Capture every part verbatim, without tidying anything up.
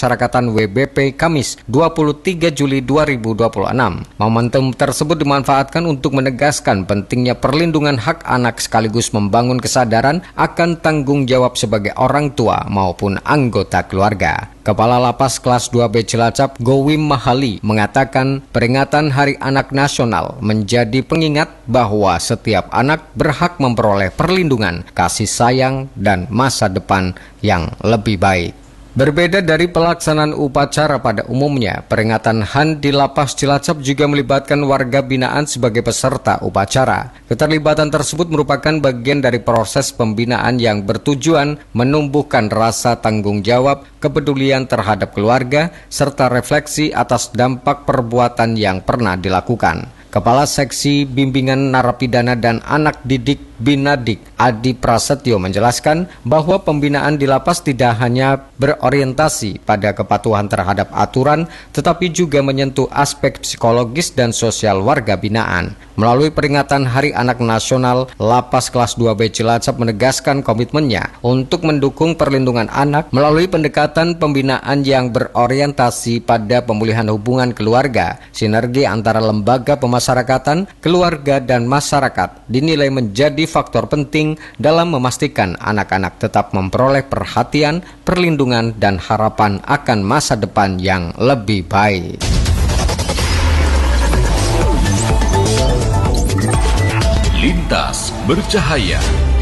Pemasyarakatan W B P Kamis dua puluh tiga Juli dua ribu dua puluh enam. Momentum tersebut dimanfaatkan untuk menegaskan pentingnya perlindungan hak anak sekaligus membangun kesadaran akan tanggung jawab sebagai orang tua maupun anggota keluarga. Kepala Lapas Kelas dua B Cilacap, Gowim Mahali, mengatakan peringatan Hari Anak Nasional menjadi pengingat bahwa setiap anak berhak memperoleh perlindungan, kasih sayang, dan masa depan yang lebih baik. Berbeda dari pelaksanaan upacara pada umumnya, peringatan H A N di Lapas Cilacap juga melibatkan warga binaan sebagai peserta upacara. Keterlibatan tersebut merupakan bagian dari proses pembinaan yang bertujuan menumbuhkan rasa tanggung jawab, kepedulian terhadap keluarga, serta refleksi atas dampak perbuatan yang pernah dilakukan. Kepala Seksi Bimbingan Narapidana dan Anak Didik Binadik, Adi Prasetyo, menjelaskan bahwa pembinaan di lapas tidak hanya berorientasi pada kepatuhan terhadap aturan, tetapi juga menyentuh aspek psikologis dan sosial warga binaan. Melalui peringatan Hari Anak Nasional, Lapas Kelas dua B Cilacap menegaskan komitmennya untuk mendukung perlindungan anak melalui pendekatan pembinaan yang berorientasi pada pemulihan hubungan keluarga. Sinergi antara lembaga pemasyarakatan, keluarga, dan masyarakat dinilai menjadi faktor penting dalam memastikan anak-anak tetap memperoleh perhatian, perlindungan, dan harapan akan masa depan yang lebih baik. Lintas Bercahaya.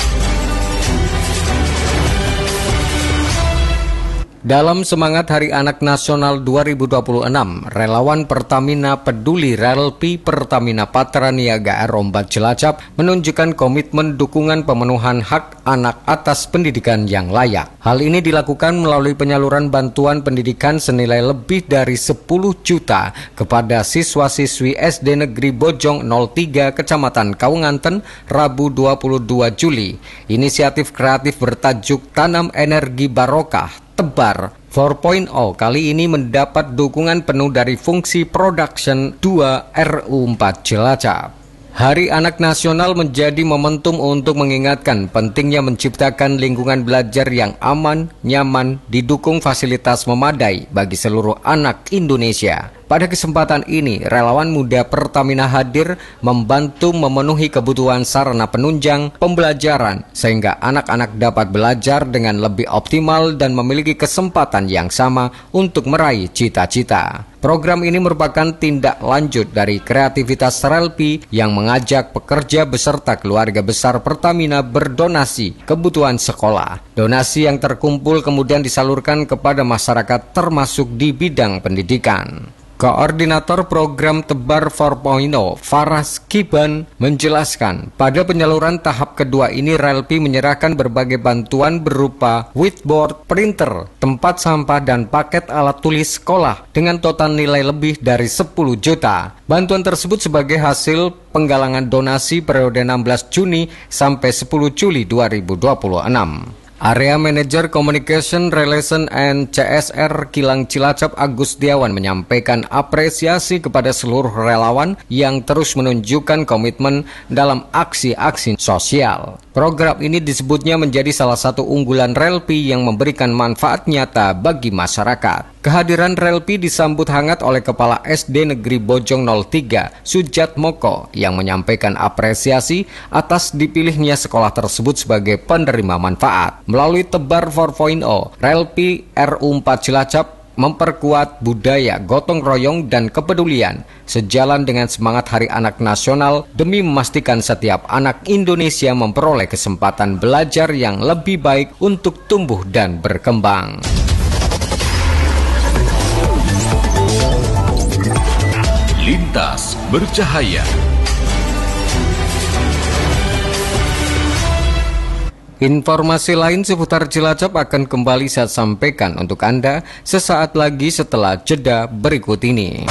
Dalam semangat Hari Anak Nasional dua ribu dua puluh enam, relawan Pertamina Peduli R L P Pertamina Patra Niaga R empat Cilacap menunjukkan komitmen dukungan pemenuhan hak anak atas pendidikan yang layak. Hal ini dilakukan melalui penyaluran bantuan pendidikan senilai lebih dari sepuluh juta kepada siswa-siswi S D Negeri Bojong nol tiga Kecamatan Kaunganten Rabu dua puluh dua Juli. Inisiatif kreatif bertajuk Tanam Energi Barokah Tebar empat titik nol kali ini mendapat dukungan penuh dari fungsi Production dua R U empat Cilacap. Hari Anak Nasional menjadi momentum untuk mengingatkan pentingnya menciptakan lingkungan belajar yang aman, nyaman, didukung fasilitas memadai bagi seluruh anak Indonesia. Pada kesempatan ini, relawan muda Pertamina hadir membantu memenuhi kebutuhan sarana penunjang pembelajaran sehingga anak-anak dapat belajar dengan lebih optimal dan memiliki kesempatan yang sama untuk meraih cita-cita. Program ini merupakan tindak lanjut dari kreativitas R L P yang mengajak pekerja beserta keluarga besar Pertamina berdonasi kebutuhan sekolah. Donasi yang terkumpul kemudian disalurkan kepada masyarakat termasuk di bidang pendidikan. Koordinator program Tebar empat titik nol, Faras Kiban, menjelaskan pada penyaluran tahap kedua ini R L P menyerahkan berbagai bantuan berupa whiteboard, printer, tempat sampah, dan paket alat tulis sekolah dengan total nilai lebih dari sepuluh juta. Bantuan tersebut sebagai hasil penggalangan donasi periode enam belas Juni sampai sepuluh Juli dua ribu dua puluh enam. Area Manager Communication Relation and C S R Kilang Cilacap Agus Diawan menyampaikan apresiasi kepada seluruh relawan yang terus menunjukkan komitmen dalam aksi-aksi sosial. Program ini disebutnya menjadi salah satu unggulan R L P yang memberikan manfaat nyata bagi masyarakat. Kehadiran R L P disambut hangat oleh Kepala S D Negeri Bojong nol tiga, Sujat Moko, yang menyampaikan apresiasi atas dipilihnya sekolah tersebut sebagai penerima manfaat. Melalui Tebar empat titik nol, R L P R U empat Cilacap memperkuat budaya gotong royong dan kepedulian sejalan dengan semangat Hari Anak Nasional demi memastikan setiap anak Indonesia memperoleh kesempatan belajar yang lebih baik untuk tumbuh dan berkembang. Lintas Bercahaya. Informasi lain seputar Cilacap akan kembali saya sampaikan untuk Anda sesaat lagi setelah jeda berikut ini.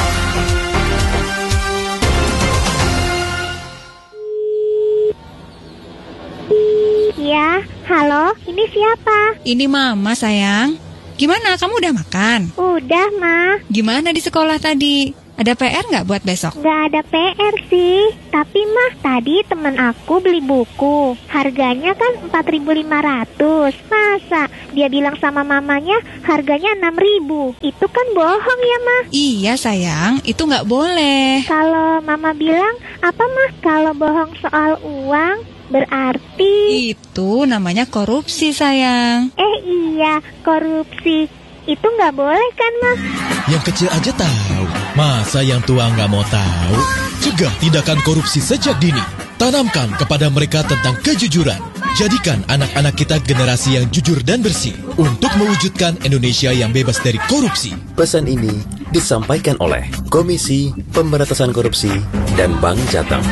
Ya, halo, ini siapa? Ini Mama, sayang. Gimana, kamu udah makan? Udah, Ma. Gimana di sekolah tadi? Ada P R nggak buat besok? Nggak ada P R sih. Tapi mah, tadi temen aku beli buku. Harganya kan empat ribu lima ratus. Masa dia bilang sama mamanya harganya enam ribu? Itu kan bohong ya, Mah? Iya sayang, itu nggak boleh. Kalau mama bilang, apa Mah? Kalau bohong soal uang, berarti... Itu namanya korupsi sayang. Eh iya, korupsi. Itu nggak boleh kan, Mah? Yang kecil aja tahu. Masa yang tua nggak mau tahu? Cegah tindakan korupsi sejak dini. Tanamkan kepada mereka tentang kejujuran. Jadikan anak-anak kita generasi yang jujur dan bersih untuk mewujudkan Indonesia yang bebas dari korupsi. Pesan ini disampaikan oleh Komisi Pemberantasan Korupsi dan Bank Jateng.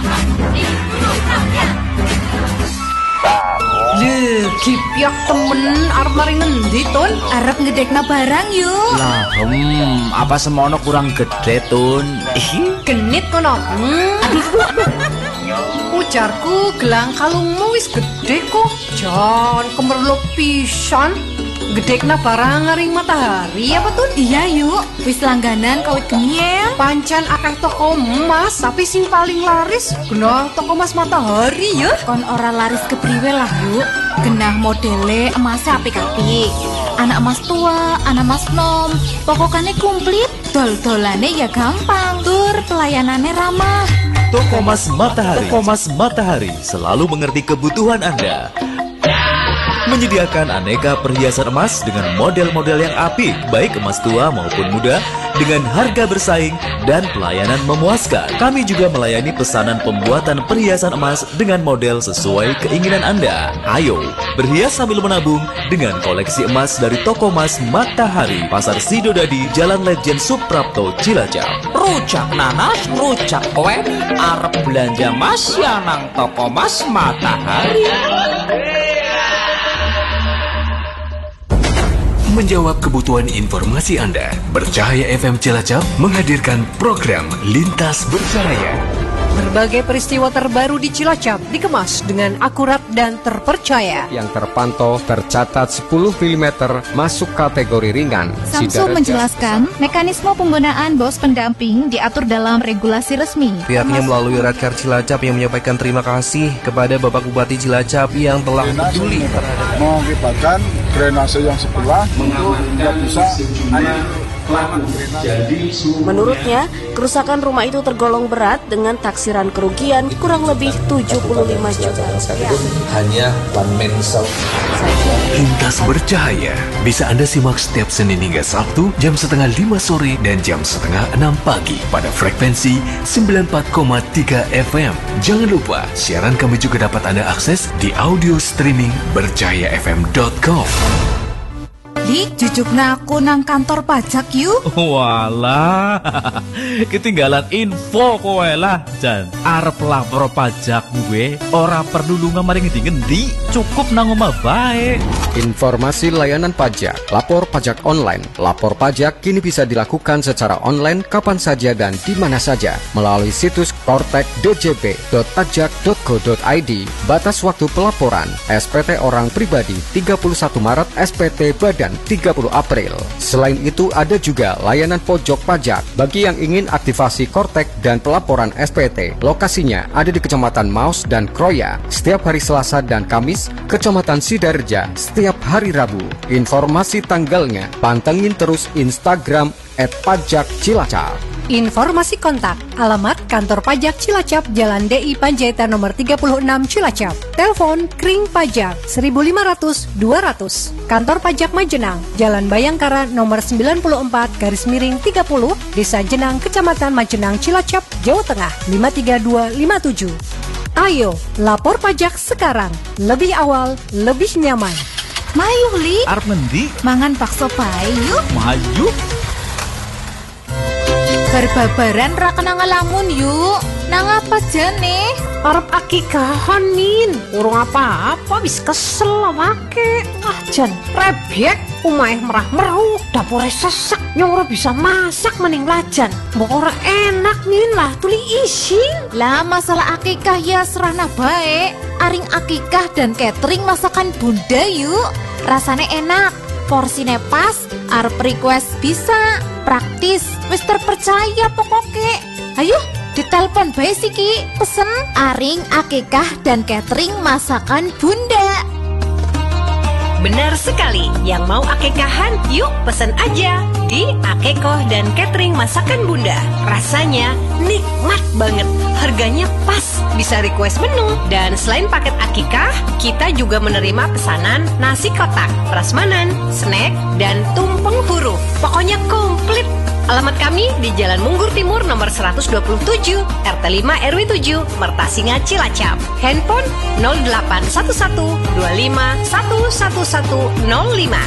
Lih, kipyak temen arep mari ngendi, Tun? Arep ngedekna barang yuk. Lah, hmm, apa semono kurang gede, Tun? Genit kono. Hmm. Ujarku gelang kalungmu wis gede kok. Jan, kemerluk pisan. Gedekna barang ngaring matahari apa Tun? Iya yuk, wis langganan kawit geniel. Pancen akeh toko emas, tapi sing paling laris genah toko emas matahari ya. Kon ora laris kepriwe lah yuk. Genah modele emasnya apik-apik. Anak emas tua, anak emas nom. Pokoknya komplit. Dol-dolane ya gampang. Tur pelayanannya ramah. Toko Emas Matahari. Toko Emas Matahari selalu mengerti kebutuhan Anda. Menyediakan aneka perhiasan emas dengan model-model yang apik, baik emas tua maupun muda, dengan harga bersaing dan pelayanan memuaskan. Kami juga melayani pesanan pembuatan perhiasan emas dengan model sesuai keinginan Anda. Ayo, berhias sambil menabung dengan koleksi emas dari Toko Emas Matahari, Pasar Sidodadi, Jalan Lejen Suprapto, Cilacap. Rujak nanas, rujak kowe, arep belanja mas ya nang Toko Emas Matahari. Menjawab kebutuhan informasi Anda, Bercahaya F M Cilacap menghadirkan program Lintas Bercahaya. Berbagai peristiwa terbaru di Cilacap dikemas dengan akurat dan terpercaya. Yang terpantau tercatat sepuluh milimeter masuk kategori ringan. Samsul menjelaskan, mekanisme penggunaan bos pendamping diatur dalam regulasi resmi. Pihaknya melalui Radkar Cilacap yang menyampaikan terima kasih kepada Bapak Bupati Cilacap yang telah peduli terhadap mengakibatkan drainase yang sebelah untuk tidak bisa Menurutnya, kerusakan rumah itu tergolong berat dengan taksiran kerugian kurang lebih tujuh puluh lima juta. Hanya one man show. Lintas Bercahaya bisa Anda simak setiap Senin hingga Sabtu jam setengah lima sore dan jam setengah enam pagi pada frekuensi sembilan puluh empat koma tiga F M. Jangan lupa, siaran kami juga dapat Anda akses di audio streaming bercahaya f m dot com. Dik, jujukna aku nang kantor pajak yuk. Walah, ketinggalan info kowe lah, Jan. Arep lapor pajak gue, ora perlu lunga mari ngendi-ngendi, cukup nang omah bae. Informasi layanan pajak, lapor pajak online. Lapor pajak kini bisa dilakukan secara online kapan saja dan di mana saja melalui situs kortek dot j b dot pajak dot go dot i d. Batas waktu pelaporan S P T orang pribadi tiga puluh satu Maret, S P T badan tiga puluh April. Selain itu ada juga layanan pojok pajak bagi yang ingin aktivasi kortek dan pelaporan S P T. Lokasinya ada di Kecamatan Maus dan Kroya setiap hari Selasa dan Kamis, Kecamatan Sidarja setiap hari Rabu. Informasi tanggalnya pantengin terus Instagram et pajak cilacap. Informasi kontak, alamat Kantor Pajak Cilacap, Jalan D I Panjaitan nomor tiga puluh enam Cilacap. Telepon Kring Pajak seribu lima ratus dua ratus. Kantor Pajak Majenang, Jalan Bayangkara nomor sembilan puluh empat garis miring tiga puluh, Desa Jenang, Kecamatan Majenang, Cilacap, Jawa Tengah lima tiga dua lima tujuh. Ayo, lapor pajak sekarang. Lebih awal, lebih nyaman. Mayu Li, arep ngendi? Mangan bakso pae yuk. Mayu. Berbabaran ra kena ngelamun yuk. Nang apa jane? Arep akikahan Min. Urung apa-apa wis kesel awake. Ah jan rebek, umahe merah meru, dapure sesek, nyong ora bisa masak mending lajan. Mbok ora enak Min lah tuli isin. Lah masalah akikah ya serana bae. Aring akikah dan catering masakan Bunda yuk. Rasane enak, porsine pas, arep request bisa. praktis, wis terpercaya pokoknya. Ayo, ditelepon bae siki, pesen aring akikah dan catering masakan Bunda. Benar sekali, yang mau akekahan yuk pesen aja di Akekoh dan Catering Masakan Bunda. Rasanya nikmat banget, harganya pas, bisa request menu. Dan selain paket akikah, kita juga menerima pesanan nasi kotak, prasmanan, snack, dan tumpeng huruf. Pokoknya komplit. Alamat kami di Jalan Munggur Timur nomor seratus dua puluh tujuh, R T lima R W tujuh, Mertasinga, Cilacap. Handphone nol delapan satu satu dua lima satu satu satu nol lima.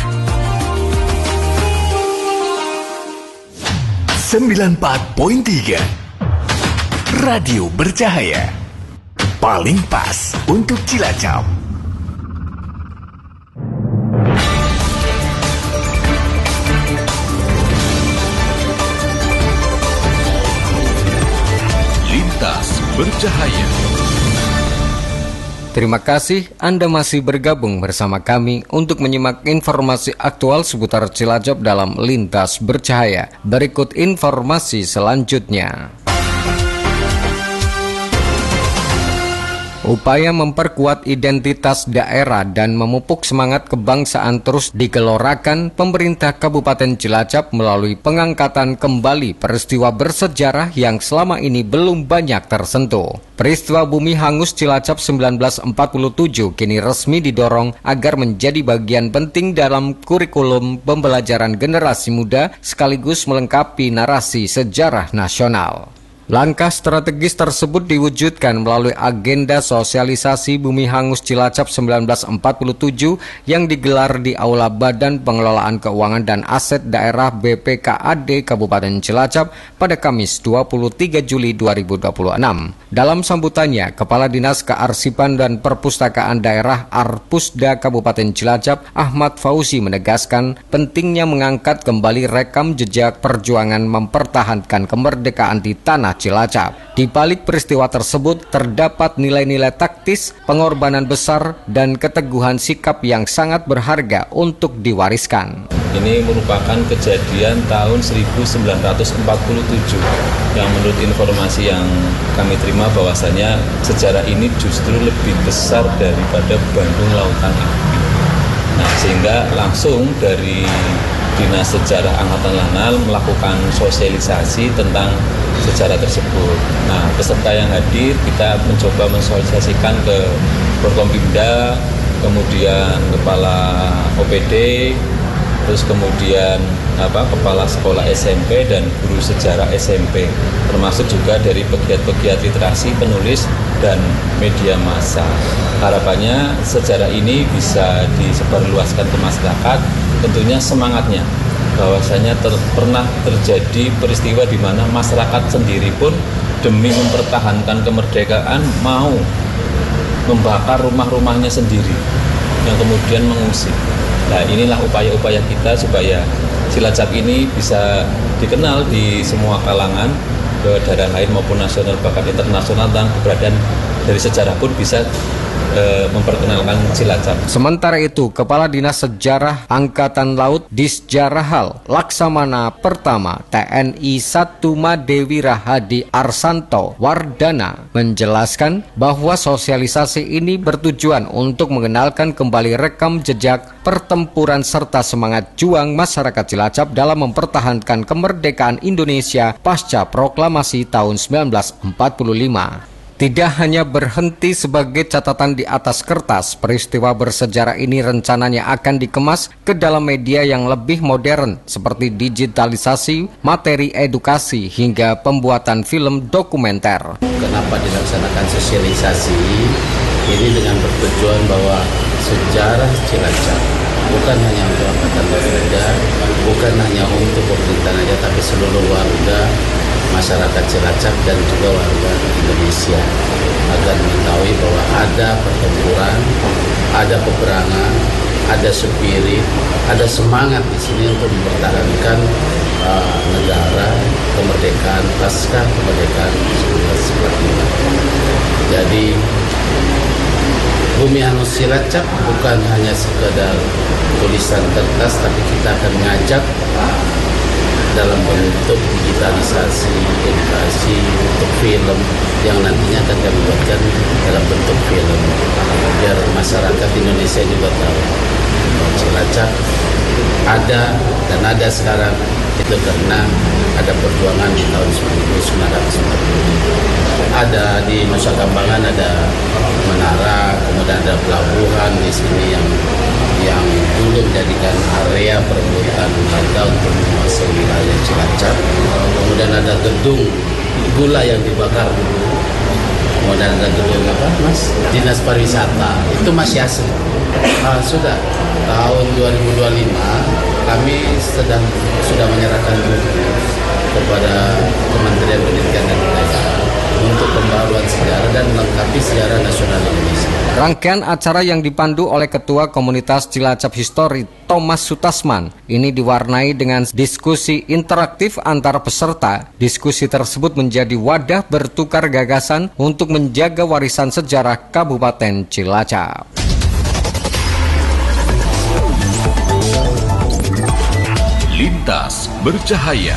sembilan puluh empat koma tiga Radio Bercahaya, paling pas untuk Cilacap. Lintas Bercahaya. Terima kasih Anda masih bergabung bersama kami untuk menyimak informasi aktual seputar Cilacap dalam Lintas Bercahaya. Berikut informasi selanjutnya. Upaya memperkuat identitas daerah dan memupuk semangat kebangsaan terus digelorakan pemerintah Kabupaten Cilacap melalui pengangkatan kembali peristiwa bersejarah yang selama ini belum banyak tersentuh. Peristiwa bumi hangus Cilacap seribu sembilan ratus empat puluh tujuh kini resmi didorong agar menjadi bagian penting dalam kurikulum pembelajaran generasi muda sekaligus melengkapi narasi sejarah nasional. Langkah strategis tersebut diwujudkan melalui agenda sosialisasi Bumi Hangus Cilacap seribu sembilan ratus empat puluh tujuh yang digelar di Aula Badan Pengelolaan Keuangan dan Aset Daerah B P K A D Kabupaten Cilacap pada Kamis dua puluh tiga Juli dua ribu dua puluh enam. Dalam sambutannya, Kepala Dinas Kearsipan dan Perpustakaan Daerah Arpusda Kabupaten Cilacap, Ahmad Fauzi menegaskan pentingnya mengangkat kembali rekam jejak perjuangan mempertahankan kemerdekaan di tanah Cilacap. Di balik peristiwa tersebut terdapat nilai-nilai taktis, pengorbanan besar, dan keteguhan sikap yang sangat berharga untuk diwariskan. Ini merupakan kejadian tahun seribu sembilan ratus empat puluh tujuh yang menurut informasi yang kami terima bahwasanya sejarah ini justru lebih besar daripada Bandung Lautan Api. Nah, sehingga langsung dari Dinas Sejarah Angkatan Lanal melakukan sosialisasi tentang sejarah tersebut. Nah, peserta yang hadir kita mencoba mensosialisasikan ke Forkompimda, kemudian Kepala O P D, terus kemudian apa Kepala Sekolah S M P dan Guru Sejarah S M P, termasuk juga dari pegiat-pegiat literasi, penulis, dan media massa. Harapannya sejarah ini bisa disebarluaskan ke masyarakat. Tentunya semangatnya bahwasanya ter, pernah terjadi peristiwa di mana masyarakat sendiri pun demi mempertahankan kemerdekaan mau membakar rumah-rumahnya sendiri yang kemudian mengungsi. Nah, inilah upaya-upaya kita supaya Cilacap ini bisa dikenal di semua kalangan, ke daerah lain maupun nasional bahkan internasional, dan keberadaan dari sejarah pun bisa e, memperkenalkan Cilacap. Sementara itu, Kepala Dinas Sejarah Angkatan Laut Disjarahal Laksamana Pertama T N I satu Madewira Hadi Arsanto Wardana menjelaskan bahwa sosialisasi ini bertujuan untuk mengenalkan kembali rekam jejak pertempuran serta semangat juang masyarakat Cilacap dalam mempertahankan kemerdekaan Indonesia pasca proklamasi tahun seribu sembilan ratus empat puluh lima. Tidak hanya berhenti sebagai catatan di atas kertas, peristiwa bersejarah ini rencananya akan dikemas ke dalam media yang lebih modern seperti digitalisasi, materi edukasi, hingga pembuatan film dokumenter. Kenapa dilaksanakan sosialisasi? Ini dengan bertujuan bahwa sejarah Cilacap bukan hanya untuk Angkatan Laut saja, bukan hanya untuk pemerintahan saja, tapi seluruh warga masyarakat Cilacap dan juga warga Indonesia agar mengetahui bahwa ada pertempuran, ada peperangan, ada spirit, ada semangat di sini untuk mempertahankan uh, negara, kemerdekaan pasca kemerdekaan seribu sembilan ratus empat puluh lima. Jadi Bumi Hangus Cilacap bukan hanya sekedar tulisan kertas, tapi kita akan mengajak dalam bentuk digitalisasi, edukasi untuk film yang nantinya akan kami buatkan dalam bentuk film biar masyarakat Indonesia juga tahu bahwa Cilacap ada dan ada sekarang itu karena ada perjuangan di tahun seribu sembilan ratus empat puluh. Ada di Nusa Kambangan ada menara, kemudian ada pelabuhan di sini yang yang dulu menjadikan area perebutan warga untuk menguasai wilayah Cilacap. Kemudian ada gedung gula yang dibakar dulu. Kemudian ada gedung apa, Mas? Dinas Pariwisata. Itu masih asli. Ah, sudah tahun dua ribu dua puluh lima kami sedang sudah menyerahkan tugas kepada Kementerian Pendidikan dan Kebudayaan untuk pembaruan sejarah dan melengkapi sejarah nasional Indonesia. Rangkaian acara yang dipandu oleh Ketua Komunitas Cilacap Histori, Thomas Sutasman, ini diwarnai dengan diskusi interaktif antar peserta. Diskusi tersebut menjadi wadah bertukar gagasan untuk menjaga warisan sejarah Kabupaten Cilacap. Lintas bercahaya.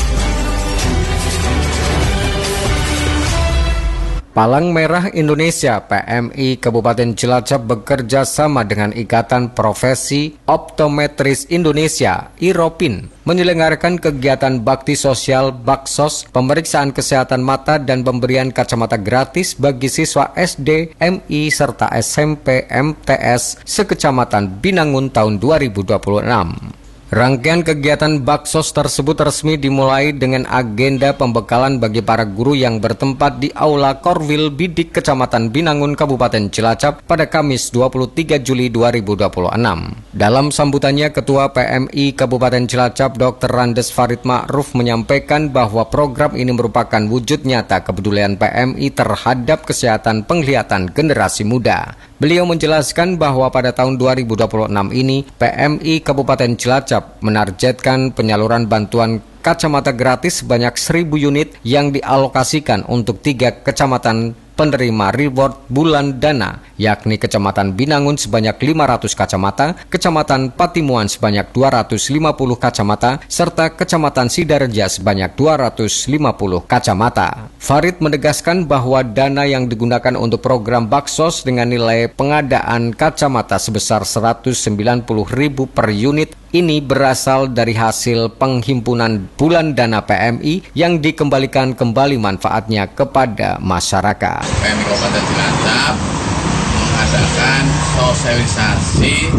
Palang Merah Indonesia P M I Kabupaten Cilacap bekerja sama dengan Ikatan Profesi Optometris Indonesia I R O P I N menyelenggarakan kegiatan bakti sosial Baksos, pemeriksaan kesehatan mata dan pemberian kacamata gratis bagi siswa S D, M I serta S M P M T S sekecamatan Binangun tahun dua ribu dua puluh enam. Rangkaian kegiatan Baksos tersebut resmi dimulai dengan agenda pembekalan bagi para guru yang bertempat di Aula Korwil Bidik Kecamatan Binangun Kabupaten Cilacap pada Kamis dua puluh tiga Juli dua ribu dua puluh enam. Dalam sambutannya, Ketua P M I Kabupaten Cilacap Doktor Randes Farid Ma'ruf menyampaikan bahwa program ini merupakan wujud nyata kepedulian P M I terhadap kesehatan penglihatan generasi muda. Beliau menjelaskan bahwa pada tahun dua ribu dua puluh enam ini P M I Kabupaten Cilacap menargetkan penyaluran bantuan kacamata gratis sebanyak seribu unit yang dialokasikan untuk tiga kecamatan penerima reward bulan dana, yakni Kecamatan Binangun sebanyak lima ratus kacamata, Kecamatan Patimuan sebanyak dua ratus lima puluh kacamata, serta Kecamatan Sidareja sebanyak dua ratus lima puluh kacamata. Farid menegaskan bahwa dana yang digunakan untuk program Baksos dengan nilai pengadaan kacamata sebesar seratus sembilan puluh ribu per unit ini berasal dari hasil penghimpunan bulan dana P M I yang dikembalikan kembali manfaatnya kepada masyarakat. P M I Kabupaten Cilacap mengadakan sosialisasi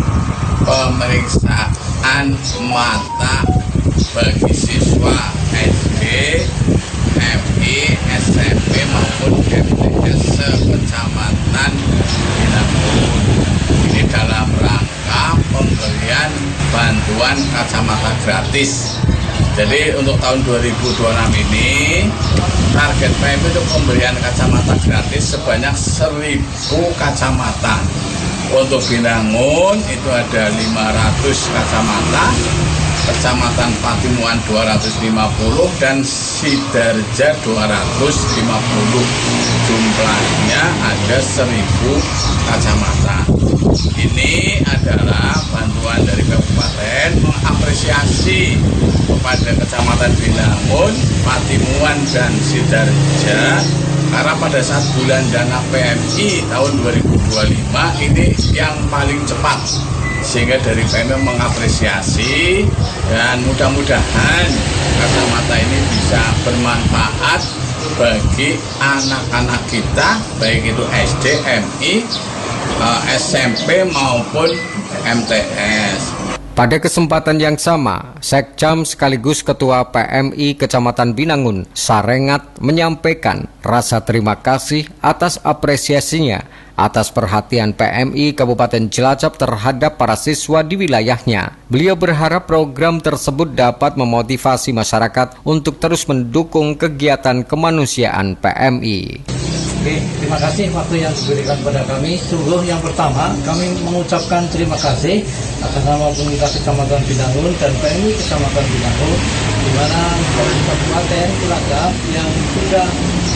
pemeriksaan mata bagi siswa S D, M I, S M P maupun M T S sekecamatan Binangun. Ini dalam rangka pemberian bantuan kacamata gratis. Jadi untuk tahun dua ribu dua puluh enam ini target P M I untuk pemberian kacamata gratis sebanyak seribu kacamata. Untuk Binangun itu ada lima ratus kacamata, Kecamatan Patimuan dua ratus lima puluh dan Sidareja dua ratus lima puluh. Jumlahnya ada seribu kacamata. Ini adalah bantuan dari kabupaten mengapresiasi kepada Kecamatan Binangun, Patimuan dan Sidareja karena pada saat bulan dana P M I tahun dua ribu dua puluh lima ini yang paling cepat, sehingga dari P M I mengapresiasi dan mudah-mudahan kacamata ini bisa bermanfaat bagi anak-anak kita, baik itu S D, M I, S M P maupun M T S. Pada kesempatan yang sama, Sekcam sekaligus Ketua P M I Kecamatan Binangun, Sarengat, menyampaikan rasa terima kasih atas apresiasinya atas perhatian P M I Kabupaten Cilacap terhadap para siswa di wilayahnya. Beliau berharap program tersebut dapat memotivasi masyarakat untuk terus mendukung kegiatan kemanusiaan P M I. Oke, terima kasih waktu yang diberikan kepada kami. Sungguh yang pertama, kami mengucapkan terima kasih atas nama pemerintah Kecamatan Binangun dan P M I Kecamatan Binangun, di mana Kabupaten Cilacap yang sudah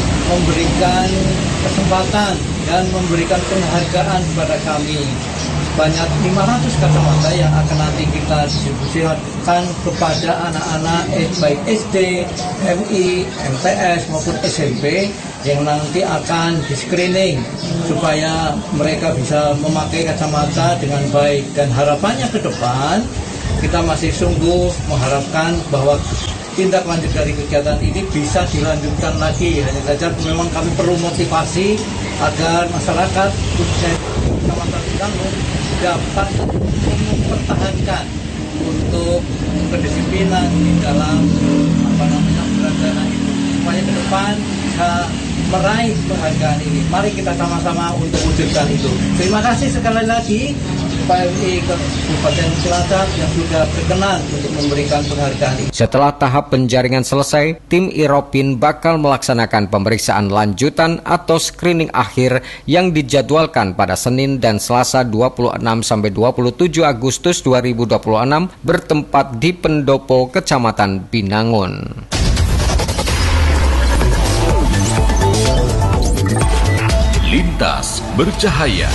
memberikan kesempatan dan memberikan penghargaan kepada kami sebanyak lima ratus kacamata yang akan nanti kita distribusikan kepada anak-anak baik S D, M I, M T S maupun S M P yang nanti akan di-screening supaya mereka bisa memakai kacamata dengan baik. Dan harapannya ke depan kita masih sungguh mengharapkan bahwa tindak lanjut dari kegiatan ini bisa dilanjutkan lagi. Hanya saja memang kami perlu motivasi agar masyarakat khususnya Kecamatan Binangun dapat mempertahankan untuk kedisiplinan di dalam apa namanya beradana itu supaya ke depan bisa meraih penghargaan ini. Mari kita sama-sama untuk wujudkan itu. Terima kasih sekali lagi P M I Kabupaten Cilacap yang sudah berkenan untuk memberikan penghargaan ini. Setelah tahap penjaringan selesai, tim Iropin bakal melaksanakan pemeriksaan lanjutan atau screening akhir yang dijadwalkan pada Senin dan Selasa dua puluh enam sampai dua puluh tujuh Agustus dua ribu dua puluh enam bertempat di Pendopo, Kecamatan Binangun. Lintas Bercahaya.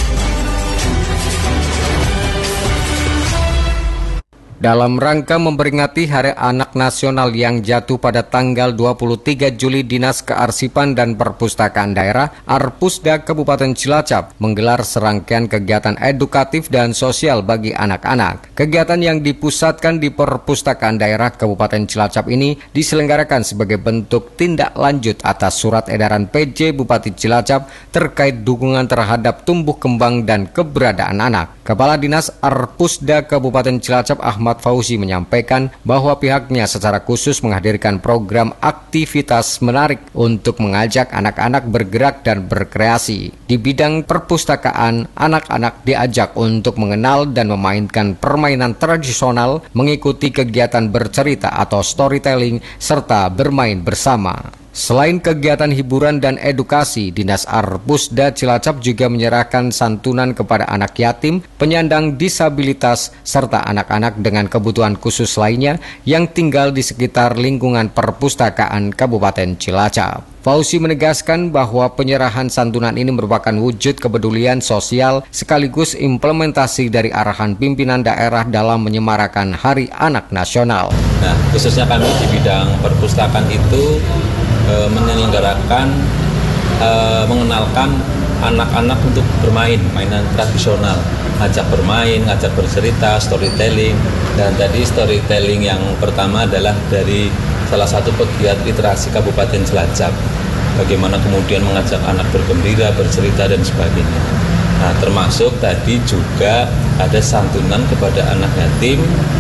Dalam rangka memperingati Hari Anak Nasional yang jatuh pada tanggal dua puluh tiga Juli, Dinas Kearsipan dan Perpustakaan Daerah Arpusda Kabupaten Cilacap menggelar serangkaian kegiatan edukatif dan sosial bagi anak-anak. Kegiatan yang dipusatkan di Perpustakaan Daerah Kabupaten Cilacap ini diselenggarakan sebagai bentuk tindak lanjut atas surat edaran P J Bupati Cilacap terkait dukungan terhadap tumbuh kembang dan keberadaan anak. Kepala Dinas Arpusda Kabupaten Cilacap Ahmad Fauzi menyampaikan bahwa pihaknya secara khusus menghadirkan program aktivitas menarik untuk mengajak anak-anak bergerak dan berkreasi. Di bidang perpustakaan, anak-anak diajak untuk mengenal dan memainkan permainan tradisional, mengikuti kegiatan bercerita atau storytelling, serta bermain bersama. Selain kegiatan hiburan dan edukasi, Dinas Arpusda Cilacap juga menyerahkan santunan kepada anak yatim, penyandang disabilitas, serta anak-anak dengan kebutuhan khusus lainnya yang tinggal di sekitar lingkungan perpustakaan Kabupaten Cilacap. Fauzi menegaskan bahwa penyerahan santunan ini merupakan wujud kepedulian sosial sekaligus implementasi dari arahan pimpinan daerah dalam menyemarakan Hari Anak Nasional. Nah, khususnya kami di bidang perpustakaan itu e, menyelenggarakan, e, mengenalkan anak-anak untuk bermain, mainan tradisional, ngajak bermain, ngajak bercerita, storytelling. Dan tadi storytelling yang pertama adalah dari salah satu pegiat literasi Kabupaten Cilacap. Bagaimana kemudian mengajak anak bergembira, bercerita, dan sebagainya. Nah, termasuk tadi juga ada santunan kepada anak yatim,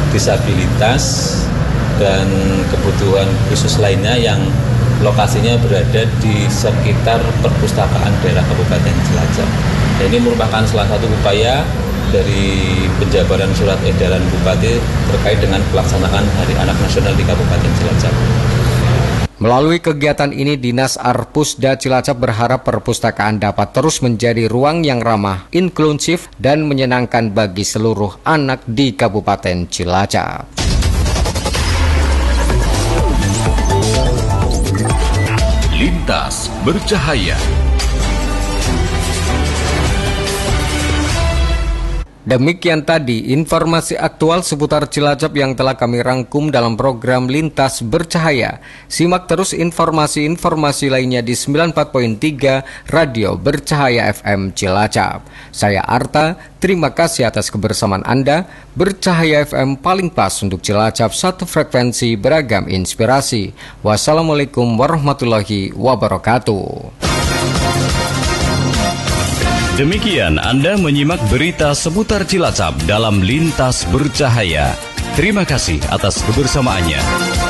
disabilitas, dan kebutuhan khusus lainnya yang lokasinya berada di sekitar perpustakaan daerah Kabupaten Cilacap. Dan ini merupakan salah satu upaya dari penjabaran surat edaran Bupati terkait dengan pelaksanaan Hari Anak Nasional di Kabupaten Cilacap. Melalui kegiatan ini, Dinas Arpusda Cilacap berharap perpustakaan dapat terus menjadi ruang yang ramah, inklusif, dan menyenangkan bagi seluruh anak di Kabupaten Cilacap. Lintas Bercahaya. Demikian tadi informasi aktual seputar Cilacap yang telah kami rangkum dalam program Lintas Bercahaya. Simak terus informasi-informasi lainnya di sembilan puluh empat koma tiga Radio Bercahaya F M Cilacap. Saya Arta, terima kasih atas kebersamaan Anda. Bercahaya F M paling pas untuk Cilacap, satu frekuensi beragam inspirasi. Wassalamualaikum warahmatullahi wabarakatuh. Demikian Anda menyimak berita seputar Cilacap dalam Lintas Bercahaya. Terima kasih atas kebersamaannya.